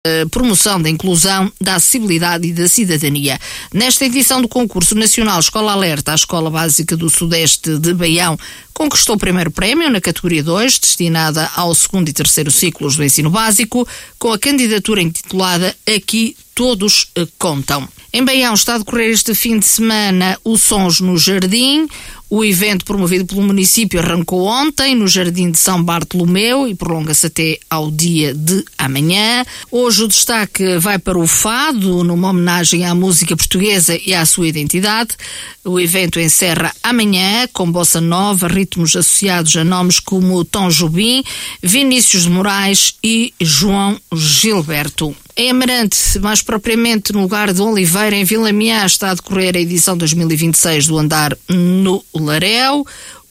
promoção da inclusão, da acessibilidade e da cidadania. Nesta edição do concurso nacional Escola Alerta, a Escola Básica do Sudeste de Baião conquistou o primeiro prémio na categoria 2, destinada ao segundo e terceiro ciclos do ensino básico, com a candidatura intitulada Aqui Todos Contam. Em Baião está a decorrer este fim de semana o Sons no Jardim. O evento promovido pelo município arrancou ontem no Jardim de São Bartolomeu e prolonga-se até ao dia de amanhã. Hoje o destaque vai para o fado, numa homenagem à música portuguesa e à sua identidade. O evento encerra amanhã com bossa nova, ritmos associados a nomes como Tom Jobim, Vinícius de Moraes e João Gilberto. Em Amarante, mais propriamente no lugar de Oliveira, em Vila Miã, está a decorrer a edição 2026 do Andar no Laréu.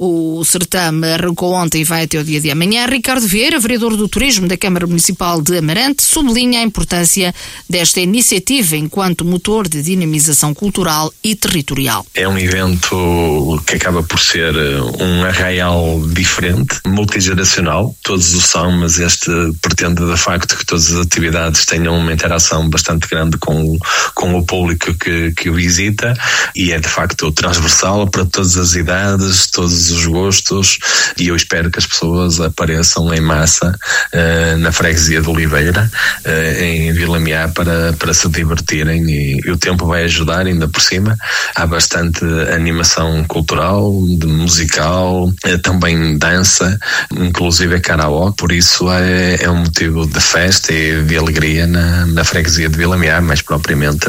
O certame arrancou ontem e vai até o dia de amanhã. Ricardo Vieira, vereador do Turismo da Câmara Municipal de Amarante, sublinha a importância desta iniciativa enquanto motor de dinamização cultural e territorial. É um evento que acaba por ser um arraial diferente, multigeracional, todos o são, mas este pretende de facto que todas as atividades tenham uma interação bastante grande com o público que o visita, e é de facto transversal para todas as idades, todos os gostos, e eu espero que as pessoas apareçam em massa na freguesia de Oliveira, em Vila Miã, para se divertirem, e o tempo vai ajudar ainda por cima. Há bastante animação cultural, musical, também dança, inclusive karaoke, por isso é um motivo de festa e de alegria na freguesia de Vila Miã, mais propriamente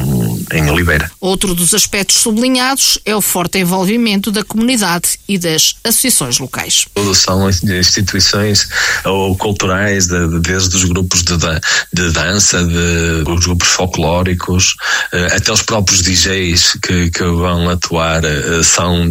em Oliveira. Outro dos aspectos sublinhados é o forte envolvimento da comunidade e das associações locais. Todas são instituições ou culturais, desde os grupos de dança, os grupos folclóricos, até os próprios DJs que vão atuar são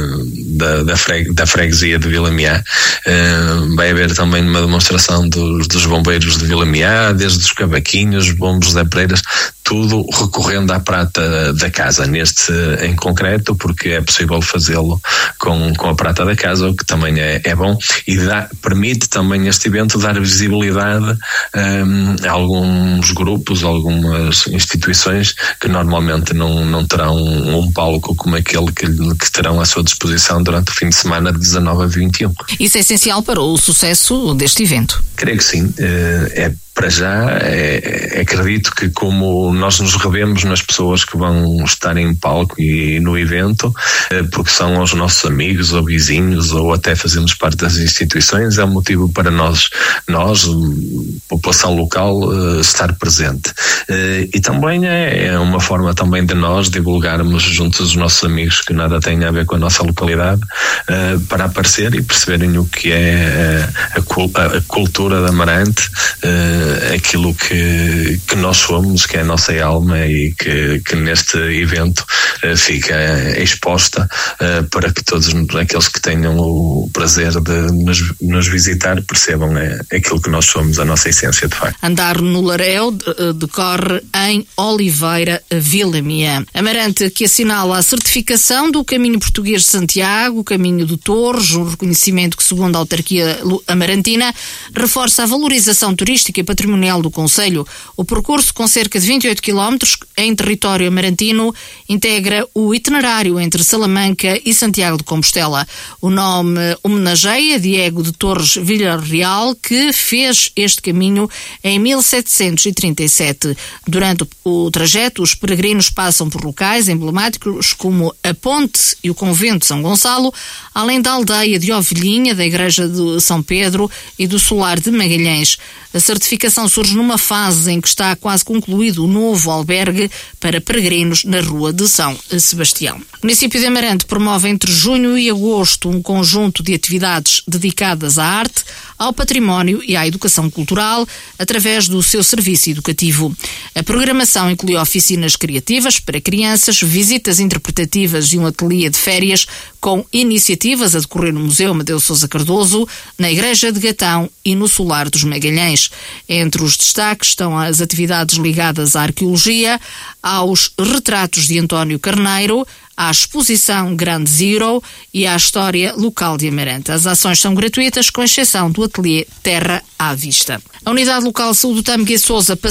da freguesia de Vila Miã. Vai haver também uma demonstração dos bombeiros de Vila Miã, desde os cavaquinhos, bombos da Pereiras, tudo recorrendo à prata da casa, neste em concreto, porque é possível fazê-lo com a prata da casa, o que também é bom, e permite também este evento dar visibilidade a alguns grupos, algumas instituições que normalmente não terão um palco como aquele que terão à sua disposição durante o fim de semana de 19 a 21. Isso é essencial para o sucesso deste evento? Creio que sim. Para já, acredito que como nós nos revemos nas pessoas que vão estar em palco e no evento, porque são os nossos amigos ou vizinhos ou até fazemos parte das instituições, é um motivo para nós população local, estar presente. E também é uma forma também de nós divulgarmos junto dos nossos amigos que nada tem a ver com a nossa localidade, para aparecer e perceberem o que é a cultura da Amarante, aquilo que nós somos, que é a nossa alma, e que neste evento fica exposta, para que todos aqueles que tenham o prazer de nos visitar percebam aquilo que nós somos, a nossa essência de facto. Andar no Laréu decorre em Oliveira, Vila Miã. Amarante, que assinala a certificação do Caminho Português de Santiago, o Caminho do Torres, um reconhecimento que, segundo a autarquia amarantina, reforça a valorização turística e patrimonial do concelho. O percurso, com cerca de 28 km em território amarantino, integra o itinerário entre Salamanca e Santiago de Compostela. O nome homenageia Diego de Torres Villarreal, que fez este caminho em 1737. Durante o trajeto, os peregrinos passam por locais emblemáticos como a Ponte e o Convento de São Gonçalo, além da aldeia de Ovelhinha, da Igreja de São Pedro e do Solar de Magalhães. A certificação surge numa fase em que está quase concluído o novo albergue para peregrinos na Rua de São Sebastião. O município de Amarante promove entre junho e agosto um conjunto de atividades dedicadas à arte, ao património e à educação cultural, através do seu serviço educativo. A programação inclui oficinas criativas para crianças, visitas interpretativas e um ateliê de férias, com iniciativas a decorrer no Museu Amadeu Sousa Cardoso, na Igreja de Gatão e no Solar dos Magalhães. Entre os destaques estão as atividades ligadas à arqueologia, aos retratos de António Carneiro, à exposição Grand Zero e à história local de Amarante. As ações são gratuitas, com exceção do ateliê Terra à Vista. A Unidade Local de Saúde do Tâmega e Sousa